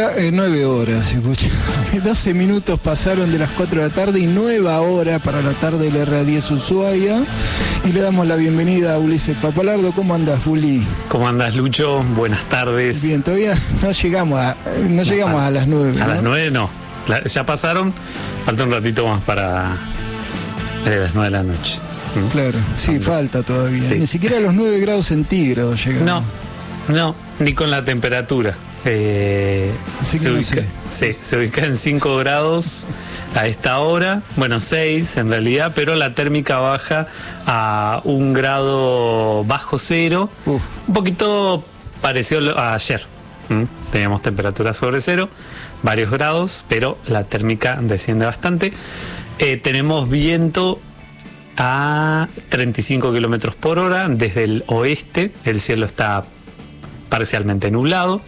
9 horas, escucha. 12 minutos pasaron de las 4 de la tarde y nueva hora para la tarde de la R10 Ushuaia. Y le damos la bienvenida a Ulises Papalardo. ¿Cómo andas, Uli? ¿Cómo andas, Lucho? Buenas tardes. Bien, todavía no llegamos a las 9. A las 9 no. Ya pasaron. Falta un ratito más para las 9 de la noche. Claro, sí, falta todavía. Sí. Ni siquiera a los 9 grados centígrados llegamos. No, ni con la temperatura. Se ubica en 5 grados a esta hora, bueno, 6 en realidad, pero la térmica baja a 1 grado bajo cero, un poquito parecido a ayer. Teníamos temperatura sobre cero, varios grados, pero la térmica desciende bastante. Tenemos viento a 35 kilómetros por hora desde el oeste, el cielo está parcialmente nublado.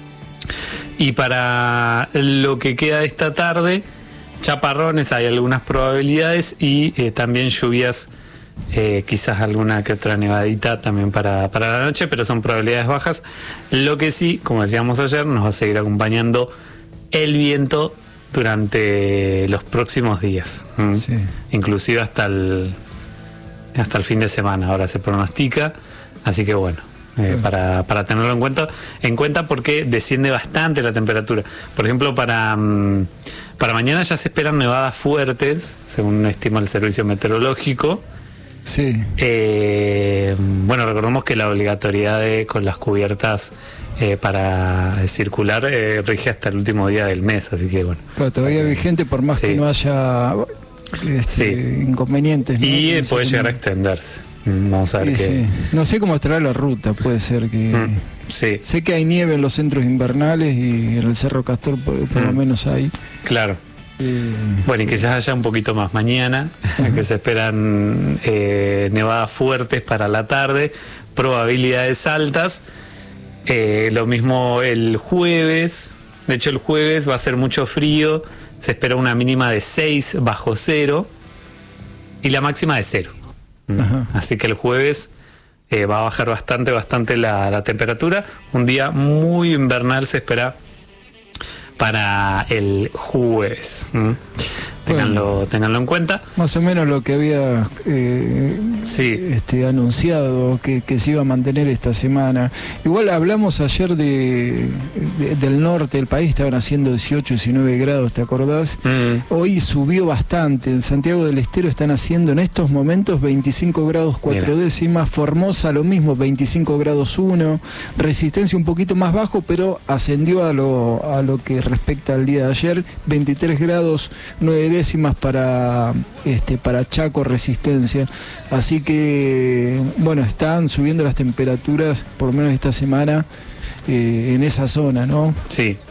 Y para lo que queda de esta tarde, chaparrones, hay algunas probabilidades y también lluvias, quizás alguna que otra nevadita también para la noche, pero son probabilidades bajas. Lo que sí, como decíamos ayer, nos va a seguir acompañando el viento durante los próximos días, sí. Inclusive hasta el fin de semana, ahora se pronostica, así que bueno. Para tenerlo en cuenta porque desciende bastante la temperatura. Por ejemplo, para mañana ya se esperan nevadas fuertes, según estima el servicio meteorológico. Sí. Bueno, recordemos que la obligatoriedad con las cubiertas para circular rige hasta el último día del mes, así que bueno. Pero todavía vigente por más que no haya inconvenientes, ¿no? Y puede llegar a extenderse. Vamos a ver qué. Sí. No sé cómo estará la ruta, puede ser que. Sí. Sé que hay nieve en los centros invernales y en el Cerro Castor por lo menos hay. Claro. Bueno, y quizás haya un poquito más mañana, que se esperan nevadas fuertes para la tarde, probabilidades altas. Lo mismo el jueves. De hecho, el jueves va a ser mucho frío. Se espera una mínima de 6 bajo cero y la máxima de 0. Así que el jueves va a bajar bastante la temperatura. Un día muy invernal se espera para el jueves. Ténganlo en cuenta. Más o menos lo que había anunciado que se iba a mantener esta semana. Igual hablamos ayer del norte del país, estaban haciendo 18, 19 grados, ¿te acordás? Hoy subió bastante. En Santiago del Estero están haciendo en estos momentos 25 grados 4 décimas. Formosa lo mismo, 25 grados 1. Resistencia un poquito más bajo, pero ascendió a lo que respecta al día de ayer. 23 grados 9 décimas para Chaco, Resistencia. Así que bueno, están subiendo las temperaturas por lo menos esta semana en esa zona, ¿no? Sí.